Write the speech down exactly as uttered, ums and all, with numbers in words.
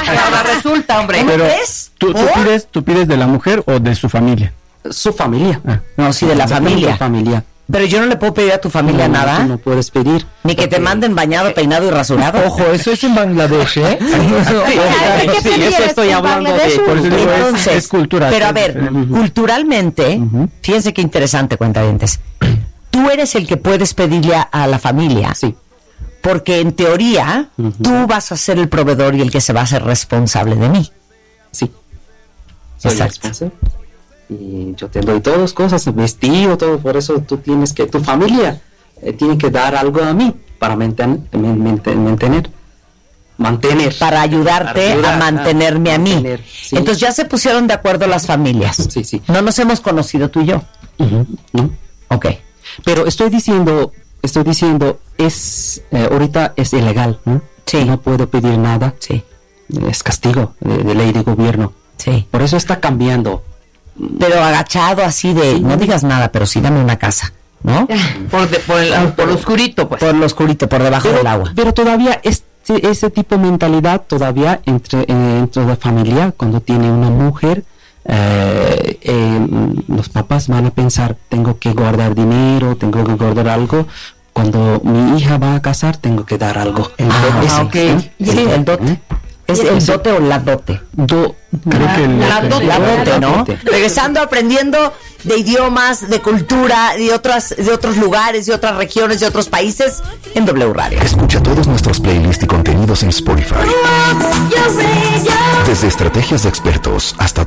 Ahora resulta, hombre. Pero ¿Ves? ¿tú, tú, pides, ¿Tú pides de la mujer o de su familia? Su familia. Ah. No, sí, de la familia. familia. Pero yo no le puedo pedir a tu familia no, nada. No puedes pedir. Ni que te manden bañado, peinado y rasurado. Ojo, eso es en Bangladesh, ¿eh? Sí, eso estoy hablando de... Por eso digo, es, Entonces, es cultura. pero a ver, Uh-huh. culturalmente, uh-huh. fíjense qué interesante, cuentavientes. Tú eres el que puedes pedirle a, a la familia. Sí. Porque en teoría, uh-huh. tú vas a ser el proveedor y el que se va a hacer responsable de mí. Sí. Soy Exacto. responsable. Y yo te doy todas cosas, vestido, todo, por eso tú tienes que, tu familia eh, tiene que dar algo a mí para mantener, mantener, mantener. Para ayudarte para ayudar, a mantenerme a, a mí. Mantener, sí. Entonces ya se pusieron de acuerdo las familias. Sí, sí. No nos hemos conocido tú y yo. Uh-huh, ¿no? Ok. Pero estoy diciendo, estoy diciendo, es, eh, ahorita es ilegal, ¿no? Sí. No puedo pedir nada. Sí. Es castigo de, de ley de gobierno. Sí. Por eso está cambiando. Pero agachado así de, sí. no digas nada, pero sí dame una casa, ¿no? Por, de, por, el, por lo oscurito, pues. Por lo oscurito, por debajo pero, del agua. Pero todavía este, ese tipo de mentalidad todavía entre, eh, dentro de la familia, cuando tiene una mujer, eh, eh, los papás van a pensar, tengo que guardar dinero, tengo que guardar algo. Cuando mi hija va a casar, tengo que dar algo. El ah, dote, ese, okay. ¿eh? Sí, el, el dote. ¿Eh? ¿Es el dote o la dote? Do, creo la, que el la, dote, la dote, ¿no? dote. Regresando, aprendiendo de idiomas, de cultura, de otras, de otros lugares, de otras regiones, de otros países, en W Radio. Escucha todos nuestros playlists y contenidos en Spotify. Desde estrategias de expertos hasta